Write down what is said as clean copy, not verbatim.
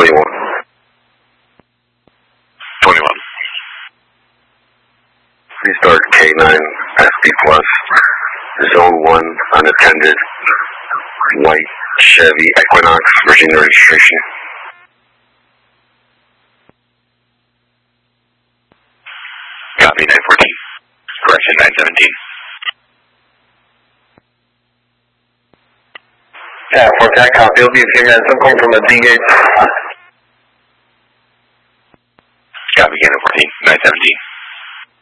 21. 21. Restart K9 SD plus. Zone 1 unattended. White Chevy Equinox, Virginia registration. Copy 914. Correction 917. Yeah, for that copy, it'll be a few minutes. I'm coming from a D-gate. Copy 914. 917.